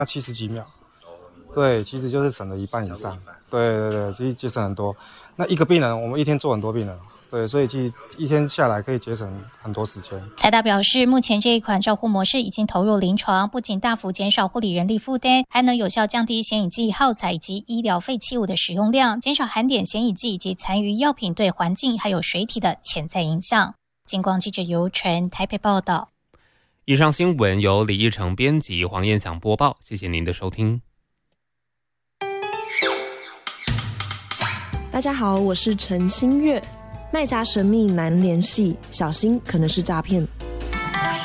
要70几秒。对，其实就是省了一半以上。对，其实节省很多。那一个病人，我们一天做很多病人。对，所以其实一天下来可以节省很多时间。 台大表示，目前这一款照护模式已经投入临床，不仅大幅减少护理人力负担，还能有效降低显影剂耗材以及医疗废弃物的使用量，减少含碘显影剂以及残余药品对环境还有水体的潜在影响。金光记者游纯台北报道。 以上新闻由李义成编辑，黄燕祥播报，谢谢您的收听。 大家好，我是陈新月。卖家神秘难联系，小心可能是诈骗。